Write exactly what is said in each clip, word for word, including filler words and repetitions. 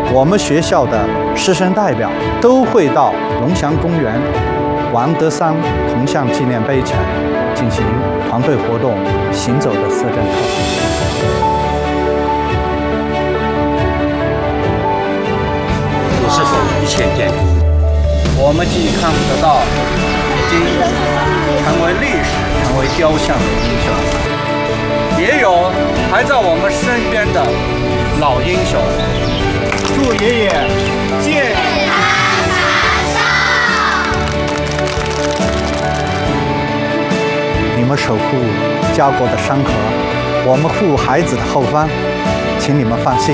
我们学校的师生代表都会到龙翔公园、王德山铜像纪念碑前进行团队活动、行走的色证课。 你是否一切点滴？我们既看得到已经成为历史、成为雕像的英雄，也有还在我们身边的老英雄。祝爷爷健康长寿！ 你们守护家国的山河，我们护孩子的后方，请你们放心。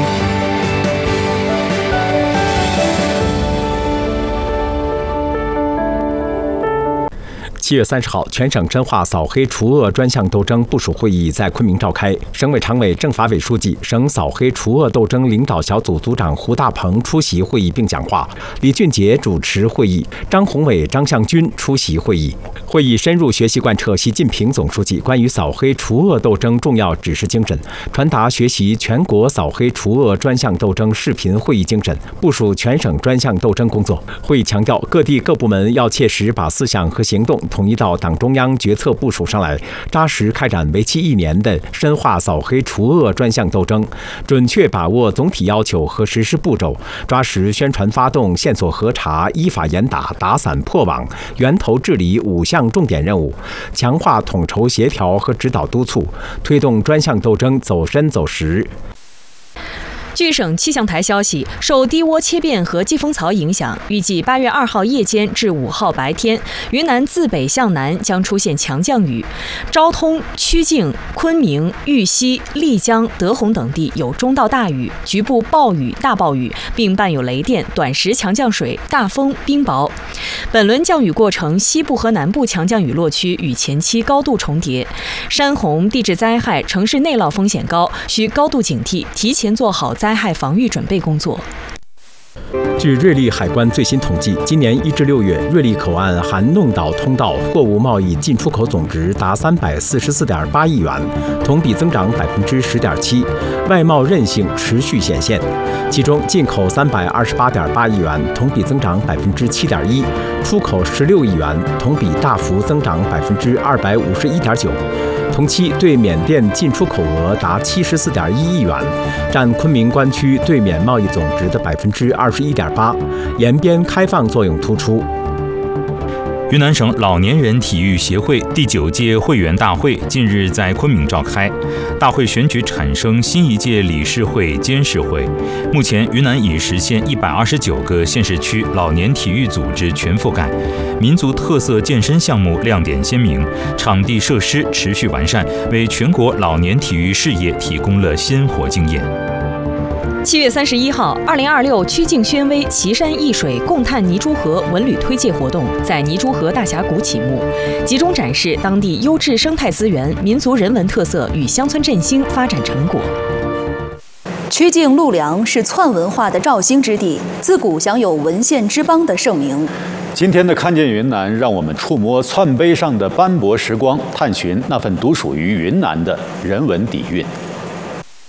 七月三十号，全省深化扫黑除恶专项斗争部署会议在昆明召开。省委常委、政法委书记、省扫黑除恶斗争领导小组组长胡大鹏出席会议并讲话，李俊杰主持会议，张宏伟、张向军出席会议。会议深入学习贯彻习近平总书记关于扫黑除恶斗争重要指示精神，传达学习全国扫黑除恶专项斗争视频会议精神，部署全省专项斗争工作。会议强调，各地各部门要切实把思想和行动统一到党中央决策部署上来，扎实开展为期一年的深化扫黑除恶专项斗争，准确把握总体要求和实施步骤，抓实宣传发动、线索核查、依法严打、打散破网、源头治理五项重点任务，强化统筹协调和指导督促，推动专项斗争走深走实。 据省气象台消息，受低涡切变和季风槽影响，预计八月二号夜间至五号白天，云南自北向南将出现强降雨，昭通、曲靖、昆明、玉溪、丽江、德宏等地有中到大雨，局部暴雨、大暴雨，并伴有雷电、短时强降水、大风、冰雹。本轮降雨过程，西部和南部强降雨落区与前期高度重叠，山洪、地质灾害、城市内涝风险高，需高度警惕，提前做好灾害防御准备工作。 据瑞丽海关最新统计，今年一至六月，瑞丽口岸含弄岛通道货物贸易进出口总值达三百四十四点八亿元，同比增长百分之十点七，外贸韧性持续显现。其中，进口三百二十八点八亿元，同比增长百分之七点一；出口十六亿元，同比大幅增长百分之二百五十一点九。同期对缅甸进出口额达七十四点一亿元，占昆明关区对缅贸易总值的百分之二十一点八，沿边开放作用突出。 云南省老年人体育协会第九届会员大会近日在昆明召开，大会选举产生新一届理事会、监事会。目前，云南已实现一百二十九个县市区老年体育组织全覆盖，民族特色健身项目亮点鲜明，场地设施持续完善，为全国老年体育事业提供了鲜活经验。 七月三十一号，二零二六曲靖宣威岐山易水共探泥珠河文旅推介活动在泥珠河大峡谷启幕，集中展示当地优质生态资源、民族人文特色与乡村振兴发展成果。 曲靖陆良是篡文化的肇兴之地，自古享有文献之邦的盛名。 今天的看见云南，让我们触摸篡碑上的斑驳时光，探寻那份独属于云南的人文底蕴。